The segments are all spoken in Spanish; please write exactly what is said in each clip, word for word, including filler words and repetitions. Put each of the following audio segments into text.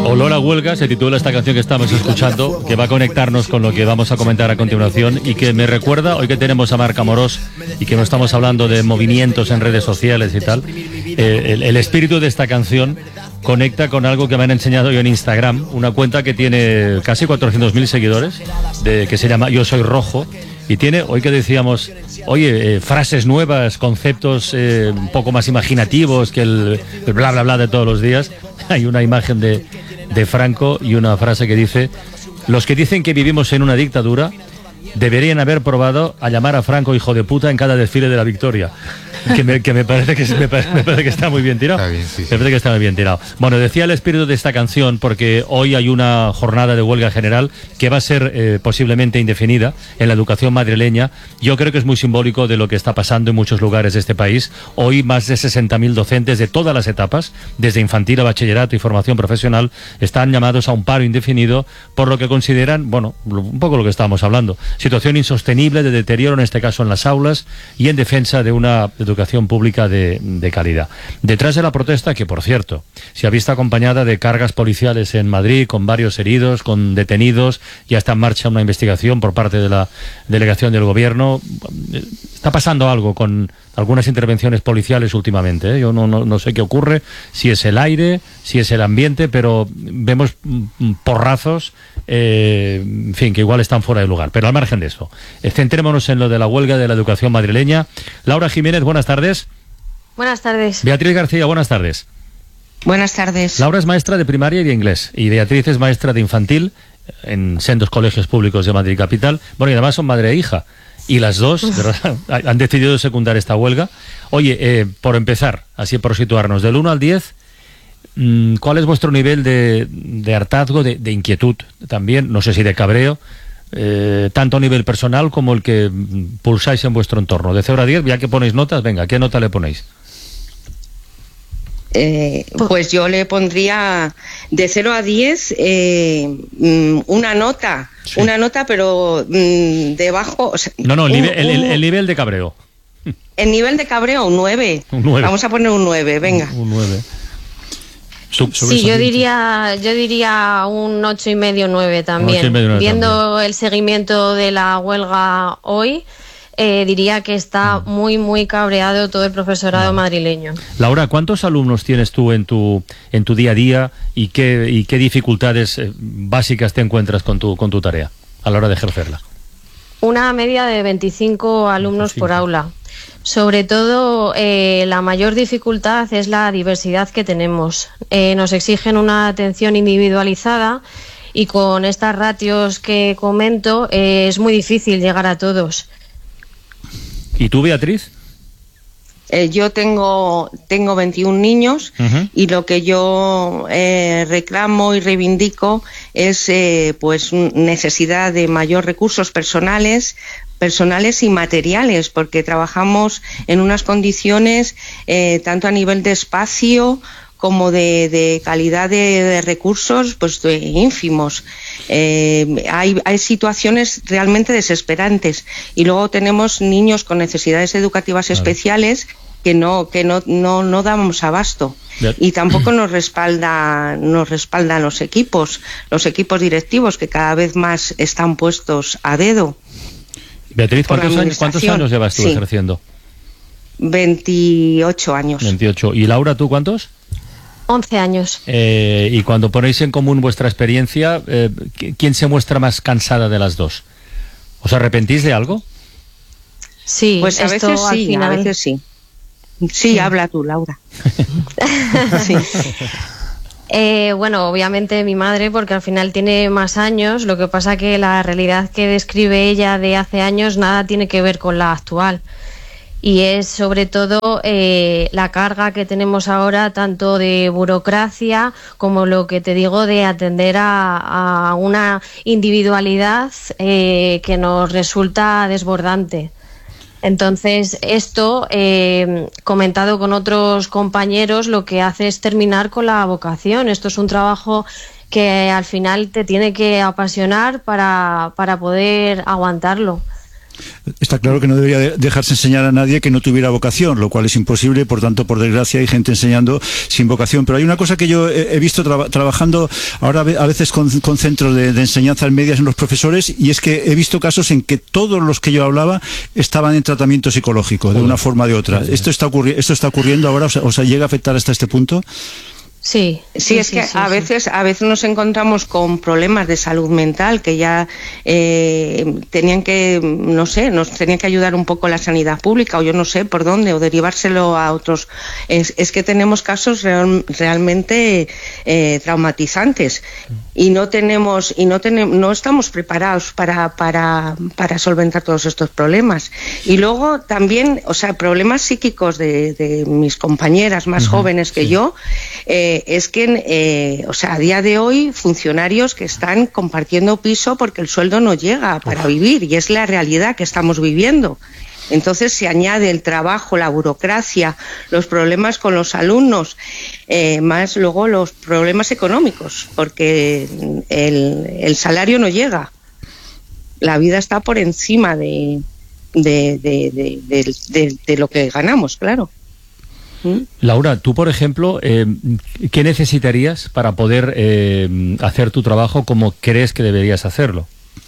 Olor a huelga se titula esta canción que estamos escuchando, que va a conectarnos con lo que vamos a comentar a continuación y que me recuerda, hoy que tenemos a Marc Amorós y que no estamos hablando de movimientos en redes sociales y tal, eh, el, el espíritu de esta canción conecta con algo que me han enseñado yo en Instagram, una cuenta que tiene casi cuatrocientos mil seguidores, de, que se llama Yo Soy Rojo, y tiene, hoy que decíamos, oye, eh, frases nuevas, conceptos eh, un poco más imaginativos que el, el bla bla bla de todos los días. Hay una imagen de, de Franco y una frase que dice: los que dicen que vivimos en una dictadura deberían haber probado a llamar a Franco hijo de puta en cada desfile de la victoria. Que me, que me parece que me parece, me parece que está muy bien tirado. Está bien, sí, sí. Me parece que está muy bien tirado. Bueno, decía el espíritu de esta canción porque hoy hay una jornada de huelga general que va a ser eh, posiblemente indefinida en la educación madrileña. Yo creo que es muy simbólico de lo que está pasando en muchos lugares de este país. Hoy más de sesenta mil docentes de todas las etapas, desde infantil a bachillerato y formación profesional, están llamados a un paro indefinido por lo que consideran, bueno, un poco lo que estábamos hablando, situación insostenible de deterioro, en este caso en las aulas, y en defensa de una educación pública de, de calidad. Detrás de la protesta, que por cierto, se ha visto acompañada de cargas policiales en Madrid, con varios heridos, con detenidos, ya está en marcha una investigación por parte de la delegación del gobierno. Está pasando algo con algunas intervenciones policiales últimamente, ¿eh? Yo no, no, no sé qué ocurre, si es el aire, si es el ambiente, pero vemos porrazos, eh, en fin, que igual están fuera de lugar. Pero al margen de eso, eh, centrémonos en lo de la huelga de la educación madrileña. Laura Jiménez, buenas tardes. Buenas tardes. Beatriz García, buenas tardes. Buenas tardes. Laura es maestra de primaria y de inglés, y Beatriz es maestra de infantil en sendos colegios públicos de Madrid capital. Bueno, y además son madre e hija. Y las dos ¿verdad? han decidido secundar esta huelga. Oye, eh, por empezar, así por situarnos, del uno al diez, ¿cuál es vuestro nivel de, de hartazgo, de, de inquietud también, no sé si de cabreo, eh, tanto a nivel personal como el que pulsáis en vuestro entorno? De cero a diez, ya que ponéis notas, venga, ¿qué nota le ponéis? Eh, pues yo le pondría de cero a diez eh, una nota, sí. una nota pero mm, debajo... O sea, no, no, el, un, nivel, el, el, un, el nivel de cabreo. El nivel de cabreo, un nueve. Un nueve. Vamos a poner un nueve, venga. Un, un nueve. Sub, sí, yo diría, yo diría un ocho y medio, nueve también. Y medio, nueve Viendo también. El seguimiento de la huelga hoy, eh, diría que está mm. muy, muy cabreado todo el profesorado no. madrileño. Laura, ¿cuántos alumnos tienes tú en tu en tu día a día y qué y qué dificultades eh, básicas te encuentras con tu con tu tarea a la hora de ejercerla? Una media de veinticinco alumnos veinticinco por aula. Sobre todo, eh, la mayor dificultad es la diversidad que tenemos. Eh, nos exigen una atención individualizada y con estas ratios que comento eh, es muy difícil llegar a todos. ¿Y tú, Beatriz? Eh, yo tengo tengo veintiún niños uh-huh. y lo que yo eh, reclamo y reivindico es eh, pues necesidad de mayor recursos personales personales y materiales, porque trabajamos en unas condiciones eh, tanto a nivel de espacio como de, de calidad de, de recursos pues de ínfimos. Eh, hay, hay situaciones realmente desesperantes y luego tenemos niños con necesidades educativas claro. especiales que no que no no, no damos abasto. Bien. Y tampoco nos respalda nos respaldan los equipos, los equipos directivos que cada vez más están puestos a dedo. Beatriz, ¿cuántos años, ¿cuántos años llevas tú sí. ejerciendo? veintiocho años. veintiocho. ¿Y Laura, tú cuántos? once años. Eh, y cuando ponéis en común vuestra experiencia, eh, ¿quién se muestra más cansada de las dos? ¿Os arrepentís de algo? Sí, pues a veces sí, final... a veces sí. Sí, sí. Habla tú, Laura. sí. Eh, bueno, obviamente mi madre, porque al final tiene más años, lo que pasa que la realidad que describe ella de hace años nada tiene que ver con la actual. Y es sobre todo eh, la carga que tenemos ahora, tanto de burocracia como lo que te digo de atender a, a una individualidad eh, que nos resulta desbordante. Entonces, esto, eh, comentado con otros compañeros, lo que hace es terminar con la vocación. Esto es un trabajo que al final te tiene que apasionar para, para poder aguantarlo. Está claro que no debería dejarse enseñar a nadie que no tuviera vocación, lo cual es imposible, por tanto, por desgracia, hay gente enseñando sin vocación. Pero hay una cosa que yo he, he visto tra trabajando ahora a veces con, con centros de, de enseñanzas medias en los profesores, y es que he visto casos en que todos los que yo hablaba estaban en tratamiento psicológico, de una forma o de otra. ¿Esto está, ocurri ¿Esto está ocurriendo ahora? ¿O sea, o sea, llega a afectar hasta este punto? Sí, sí, sí, es sí, que sí, a sí. veces a veces nos encontramos con problemas de salud mental que ya eh, tenían que, no sé, nos tenía que ayudar un poco la sanidad pública, o yo no sé por dónde, o derivárselo a otros. Es, es que tenemos casos real, realmente eh, traumatizantes y no tenemos y no tenemos no estamos preparados para para para solventar todos estos problemas. Y luego también, o sea, problemas psíquicos de, de mis compañeras más uh-huh, jóvenes que sí. yo. Eh, es que, eh, o sea, a día de hoy, funcionarios que están compartiendo piso porque el sueldo no llega para vivir, y es la realidad que estamos viviendo. Entonces se añade el trabajo, la burocracia, los problemas con los alumnos, eh, más luego los problemas económicos, porque el, el salario no llega. La vida está por encima de, de, de, de, de, de, de lo que ganamos, claro. Laura, tú, por ejemplo, eh, ¿qué necesitarías para poder eh, hacer tu trabajo como crees que deberías hacerlo?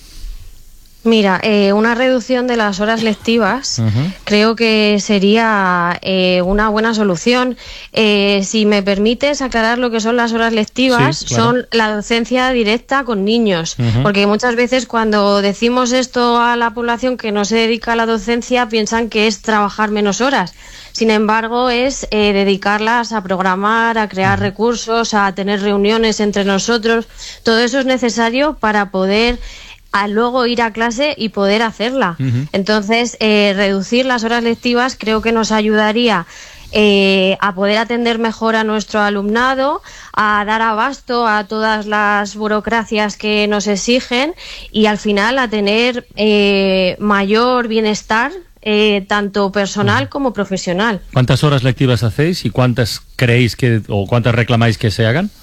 Mira, eh, una reducción de las horas lectivas uh-huh. creo que sería eh, una buena solución. Eh, si me permites aclarar lo que son las horas lectivas, sí, claro. son la docencia directa con niños, uh-huh. porque muchas veces cuando decimos esto a la población que no se dedica a la docencia piensan que es trabajar menos horas. Sin embargo, es eh, dedicarlas a programar, a crear uh-huh. recursos, a tener reuniones entre nosotros. Todo eso es necesario para poder a luego ir a clase y poder hacerla. Uh-huh. Entonces, eh, reducir las horas lectivas creo que nos ayudaría eh, a poder atender mejor a nuestro alumnado, a dar abasto a todas las burocracias que nos exigen y al final a tener eh, mayor bienestar Eh, tanto personal como profesional. ¿Cuántas horas lectivas hacéis y cuántas creéis que o cuántas reclamáis que se hagan?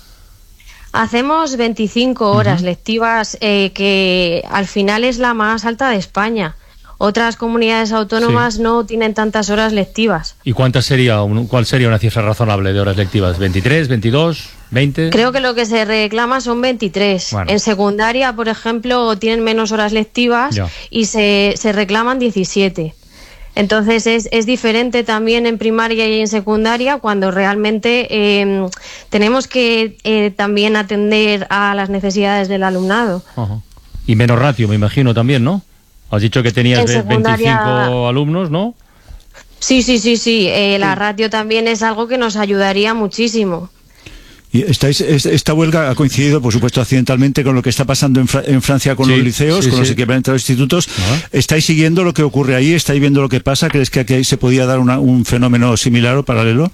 Hacemos veinticinco horas uh-huh. lectivas, eh, que al final es la más alta de España. Otras comunidades autónomas sí. no tienen tantas horas lectivas. ¿Y cuántas sería un, cuál sería una cifra razonable de horas lectivas? ¿veintitrés, veintidós, veinte? Creo que lo que se reclama son veintitrés. Bueno. En secundaria, por ejemplo, tienen menos horas lectivas ya. y se, se reclaman diecisiete. Entonces es, es diferente también en primaria y en secundaria, cuando realmente eh, tenemos que eh, también atender a las necesidades del alumnado. Ajá. Y menos ratio, me imagino también, ¿no? Has dicho que tenías secundaria... veinticinco alumnos, ¿no? Sí, sí, sí, sí. Eh, la ratio también es algo que nos ayudaría muchísimo. Y estáis, esta huelga ha coincidido, por supuesto, accidentalmente con lo que está pasando en, Fra en Francia con sí, los liceos, sí, con sí. los equivalentes a los institutos. Uh-huh. ¿Estáis siguiendo lo que ocurre ahí? ¿Estáis viendo lo que pasa? ¿Crees que aquí se podía dar una, un fenómeno similar o paralelo?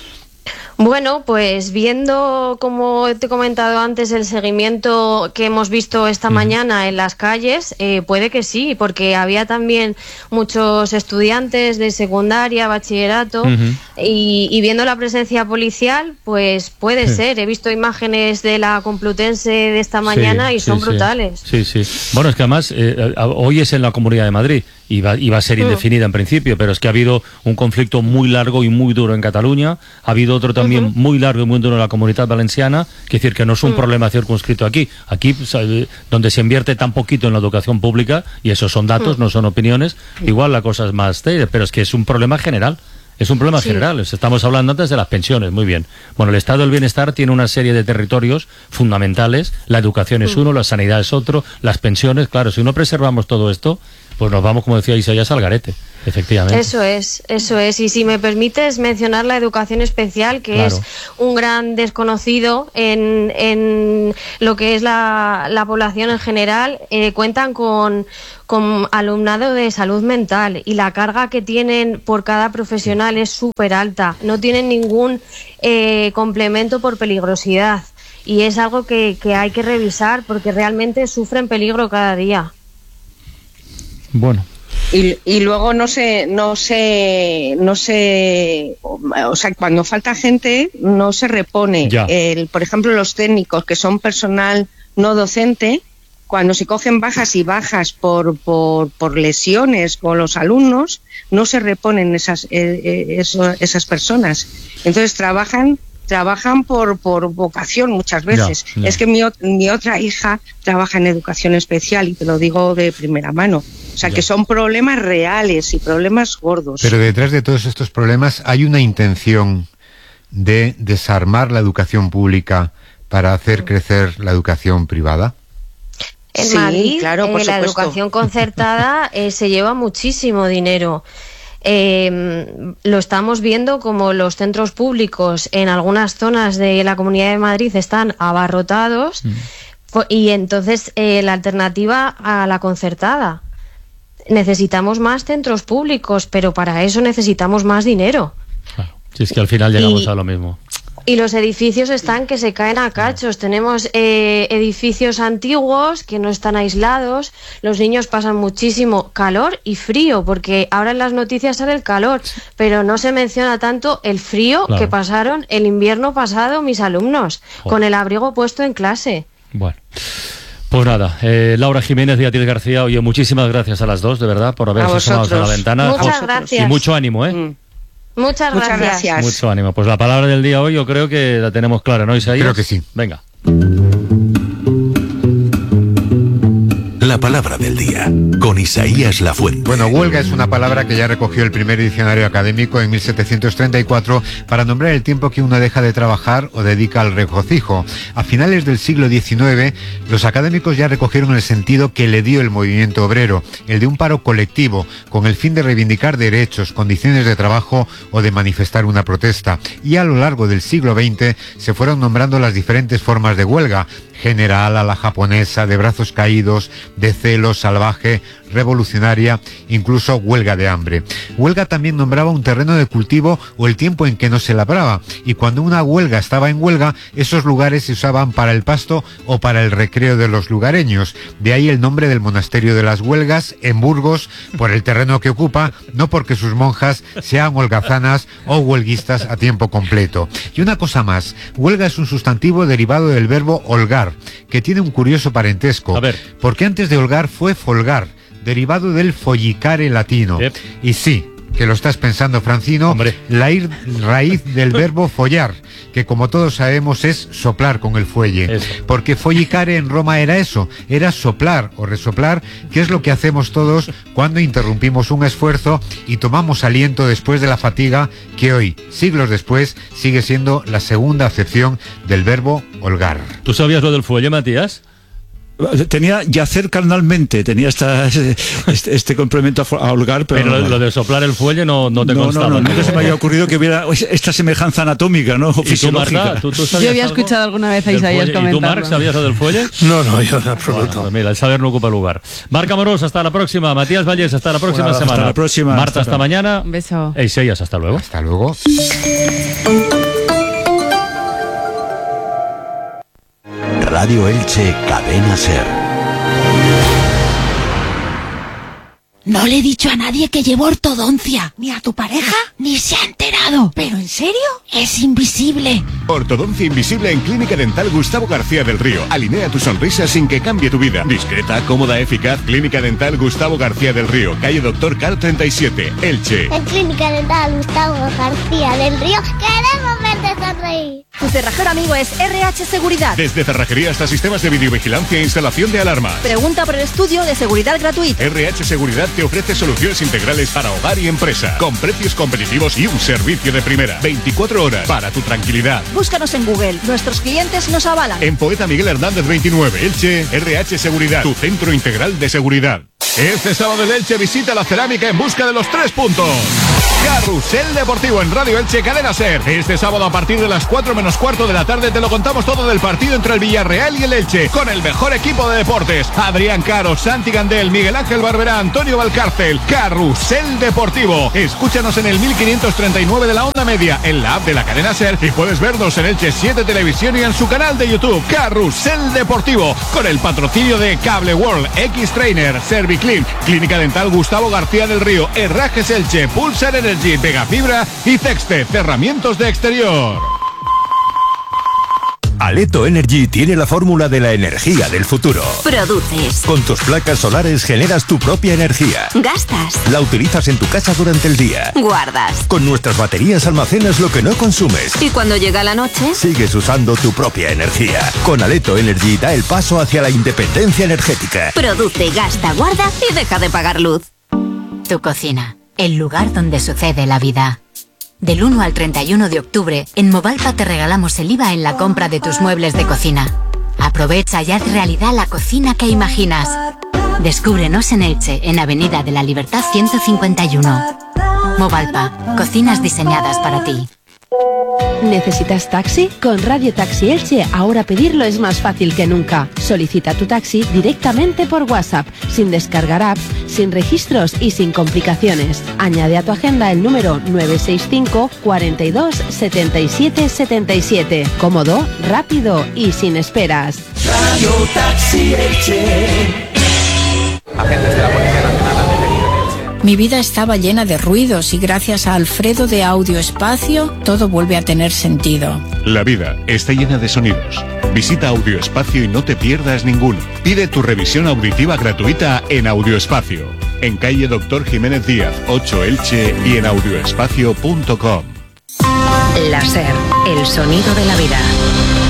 Bueno, pues viendo, como te he comentado antes, el seguimiento que hemos visto esta uh-huh. mañana en las calles, eh, puede que sí, porque había también muchos estudiantes de secundaria, bachillerato, uh-huh. y, y viendo la presencia policial, pues puede sí. ser. He visto imágenes de la Complutense de esta mañana sí, y son sí, brutales. Sí, sí. Bueno, es que además eh, hoy es en la Comunidad de Madrid. Y va, y va a ser indefinida en principio, pero es que ha habido un conflicto muy largo y muy duro en Cataluña, ha habido otro también uh-huh. muy largo y muy duro en la Comunidad Valenciana, que es decir, que no es un uh-huh. problema circunscrito aquí, aquí donde se invierte tan poquito en la educación pública, y esos son datos, uh-huh. no son opiniones, igual la cosa es más seria, pero es que es un problema general. Es un problema sí. general. Estamos hablando antes de las pensiones, muy bien. Bueno, el estado del bienestar tiene una serie de territorios fundamentales. La educación es uno, la sanidad es otro, las pensiones, claro, si no preservamos todo esto, pues nos vamos, como decía Isaías, al garete, efectivamente. Eso es, eso es. Y si me permites mencionar la educación especial, que claro. es un gran desconocido en, en lo que es la, la población en general, eh, cuentan con, con alumnado de salud mental y la carga que tienen por cada profesional es súper alta. No tienen ningún eh, complemento por peligrosidad y es algo que, que hay que revisar porque realmente sufren peligro cada día. Bueno. Y, y luego no se, no se, no se, o sea, cuando falta gente no se repone. El, por ejemplo, los técnicos que son personal no docente, cuando se cogen bajas y bajas por, por, por lesiones con los alumnos, no se reponen esas, eh, eh, eso, esas personas. Entonces trabajan trabajan por, por vocación muchas veces. Ya, ya. Es que mi, mi otra hija trabaja en educación especial y te lo digo de primera mano. O sea, ya. que son problemas reales y problemas gordos. Pero detrás de todos estos problemas hay una intención de desarmar la educación pública para hacer crecer la educación privada. En sí, Madrid, claro, por eh, la educación concertada eh, se lleva muchísimo dinero. Eh, lo estamos viendo como los centros públicos en algunas zonas de la Comunidad de Madrid están abarrotados mm. y entonces eh, la alternativa a la concertada. Necesitamos más centros públicos, pero para eso necesitamos más dinero. Claro. Si es que al final llegamos y, a lo mismo. Y los edificios están que se caen a cachos. Tenemos eh, edificios antiguos que no están aislados. Los niños pasan muchísimo calor y frío, porque ahora en las noticias sale el calor, pero no se menciona tanto el frío claro. que pasaron el invierno pasado mis alumnos, Joder. con el abrigo puesto en clase. Bueno. Pues nada, eh, Laura Jiménez y Atil García, oye, muchísimas gracias a las dos, de verdad, por haberse asomado a la ventana. Muchas Jos, gracias. Y mucho ánimo, ¿eh? Mm. Muchas, Muchas gracias. gracias. Mucho ánimo. Pues la palabra del día hoy yo creo que la tenemos clara, ¿no, Isaías? Creo que sí. Venga. La palabra del día, con Isaías Lafuente. Bueno, huelga es una palabra que ya recogió el primer diccionario académico en mil setecientos treinta y cuatro para nombrar el tiempo que uno deja de trabajar o dedica al regocijo. A finales del siglo diecinueve, los académicos ya recogieron el sentido que le dio el movimiento obrero, el de un paro colectivo, con el fin de reivindicar derechos, condiciones de trabajo o de manifestar una protesta. Y a lo largo del siglo veinte se fueron nombrando las diferentes formas de huelga: general, a la japonesa, de brazos caídos, de celo, salvaje, revolucionaria, incluso huelga de hambre. Huelga también nombraba un terreno de cultivo o el tiempo en que no se labraba, y cuando una huelga estaba en huelga, esos lugares se usaban para el pasto o para el recreo de los lugareños. De ahí el nombre del monasterio de las huelgas, en Burgos, por el terreno que ocupa, no porque sus monjas sean holgazanas o huelguistas a tiempo completo. Y una cosa más, huelga es un sustantivo derivado del verbo holgar, que tiene un curioso parentesco, a ver. porque antes de holgar fue folgar, derivado del follicare latino. Yep. Y sí, que lo estás pensando, Francino, Hombre. la raíz del verbo follar, que como todos sabemos es soplar con el fuelle. Eso. Porque follicare en Roma era eso, era soplar o resoplar, que es lo que hacemos todos cuando interrumpimos un esfuerzo y tomamos aliento después de la fatiga, que hoy, siglos después, sigue siendo la segunda acepción del verbo holgar. ¿Tú sabías lo del fuelle, Matías? Tenía yacer carnalmente, tenía esta, este, este complemento a, a holgar, pero, pero no, lo de soplar el fuelle no, no te no, constaba. No, no, nunca se me había ocurrido que hubiera esta semejanza anatómica, ¿no? O fisiológica. ¿Tú, Marta, ¿tú, tú Yo había escuchado alguna vez a Isaías comentarlo. ¿Y tú, Marc, sabías lo del fuelle? No, no, yo en absoluto. Bueno, pues mira, el saber no ocupa lugar. Marc Amorós, hasta la próxima. Matías Vallés, hasta la próxima bueno, semana. Hasta la próxima. Marta, hasta, hasta mañana. Un beso. E Isaías, hasta luego. Hasta luego. Radio Elche, Cadena Ser. No le he dicho a nadie que llevo ortodoncia, ni a tu pareja, ni se ha enterado. ¿Pero en serio? Es invisible. Ortodoncia invisible en Clínica Dental Gustavo García del Río. Alinea tu sonrisa sin que cambie tu vida. Discreta, cómoda, eficaz. Clínica Dental Gustavo García del Río, calle Doctor Car treinta y siete, Elche. En Clínica Dental Gustavo García del Río queremos verte sonreír. Tu cerrajero amigo es R H Seguridad. Desde cerrajería hasta sistemas de videovigilancia e instalación de alarmas. Pregunta por el estudio de seguridad gratuito. R H Seguridad te ofrece soluciones integrales para hogar y empresa, con precios competitivos y un servicio de primera. veinticuatro horas para tu tranquilidad. Búscanos en Google. Nuestros clientes nos avalan. En Poeta Miguel Hernández veintinueve, Elche, R H Seguridad, tu centro integral de seguridad. Este sábado en Elche visita la cerámica en busca de los tres puntos. Carrusel Deportivo en Radio Elche, Cadena Ser. Este sábado a partir de las cuatro menos cuarto de la tarde te lo contamos todo del partido entre el Villarreal y el Elche, con el mejor equipo de deportes. Adrián Caro, Santi Gandel, Miguel Ángel Barberá, Antonio Valcárcel. Carrusel Deportivo. Escúchanos en el mil quinientos treinta y nueve de la onda media, en la app de la Cadena Ser, y puedes vernos en Elche siete Televisión y en su canal de YouTube. Carrusel Deportivo, con el patrocinio de Cable World, X-Trainer, Serviclean, Clínica Dental Gustavo García del Río, Herrajes Elche, Pulsar Energy, Vega Fibra y Texte, cerramientos de exterior. Aleto Energy tiene la fórmula de la energía del futuro. Produces. Con tus placas solares generas tu propia energía. Gastas. La utilizas en tu casa durante el día. Guardas. Con nuestras baterías almacenas lo que no consumes. Y cuando llega la noche, sigues usando tu propia energía. Con Aleto Energy da el paso hacia la independencia energética. Produce, gasta, guarda y deja de pagar luz. Tu cocina, el lugar donde sucede la vida. Del uno al treinta y uno de octubre, en Movalpa te regalamos el I V A en la compra de tus muebles de cocina. Aprovecha y haz realidad la cocina que imaginas. Descúbrenos en Elche, en Avenida de la Libertad ciento cincuenta y uno. Movalpa, cocinas diseñadas para ti. ¿Necesitas taxi? Con Radio Taxi Elche ahora pedirlo es más fácil que nunca. Solicita tu taxi directamente por WhatsApp, sin descargar apps, sin registros y sin complicaciones. Añade a tu agenda el número nueve seis cinco, cuarenta y dos, setenta y siete, setenta y siete. Cómodo, rápido y sin esperas. Radio Taxi Elche. Agentes de la Policía Nacional han detenido. Mi vida estaba llena de ruidos y gracias a Alfredo de Audio Espacio todo vuelve a tener sentido. La vida está llena de sonidos. Visita Audio Espacio y no te pierdas ninguno. Pide tu revisión auditiva gratuita en Audio Espacio, en calle Doctor Jiménez Díaz, ocho Elche y en audioespacio punto com. Láser, el sonido de la vida.